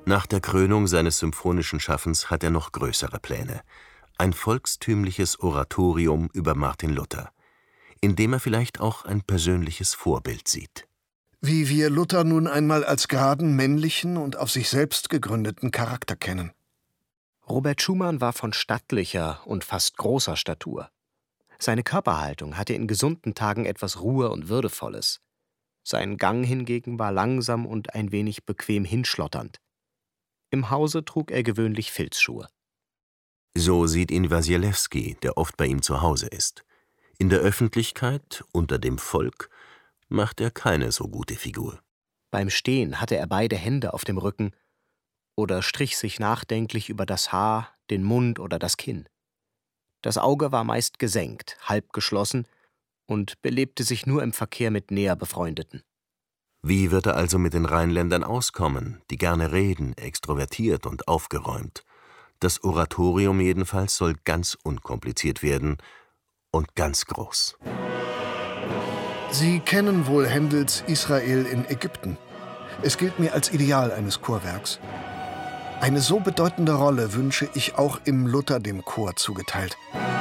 Nach der Krönung seines symphonischen Schaffens hat er noch größere Pläne. Ein volkstümliches Oratorium über Martin Luther, in dem er vielleicht auch ein persönliches Vorbild sieht. Wie wir Luther nun einmal als geraden, männlichen und auf sich selbst gegründeten Charakter kennen. Robert Schumann war von stattlicher und fast großer Statur. Seine Körperhaltung hatte in gesunden Tagen etwas Ruhe und Würdevolles. Sein Gang hingegen war langsam und ein wenig bequem hinschlotternd. Im Hause trug er gewöhnlich Filzschuhe. So sieht ihn Wasilewski, der oft bei ihm zu Hause ist. In der Öffentlichkeit, unter dem Volk, macht er keine so gute Figur. Beim Stehen hatte er beide Hände auf dem Rücken oder strich sich nachdenklich über das Haar, den Mund oder das Kinn. Das Auge war meist gesenkt, halb geschlossen und belebte sich nur im Verkehr mit näher Befreundeten. Wie wird er also mit den Rheinländern auskommen, die gerne reden, extrovertiert und aufgeräumt? Das Oratorium jedenfalls soll ganz unkompliziert werden und ganz groß. Sie kennen wohl Händels Israel in Ägypten. Es gilt mir als Ideal eines Chorwerks. Eine so bedeutende Rolle wünsche ich auch im Luther dem Chor zugeteilt.